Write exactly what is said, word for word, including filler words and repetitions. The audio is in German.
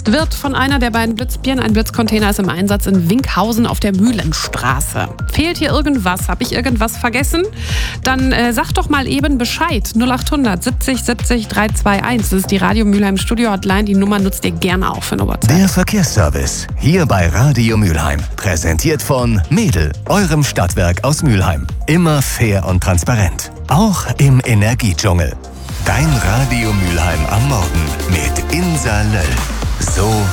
Benutzt wird von einer der beiden Blitzbieren. Ein Blitzcontainer ist im Einsatz in Winkhausen auf der Mühlenstraße. Fehlt hier irgendwas? Habe ich irgendwas vergessen? Dann äh, sag doch mal eben Bescheid. null achthundert siebzig siebzig dreihunderteinundzwanzig. Das ist die Radio Mülheim Studio Hotline. Die Nummer nutzt ihr gerne auch für eine WhatsApp. Der Verkehrsservice hier bei Radio Mülheim. Präsentiert von Mädel, eurem Stadtwerk aus Mülheim. Immer fair und transparent. Auch im Energiedschungel. Dein Radio Mülheim am Morgen mit Insa Löll. So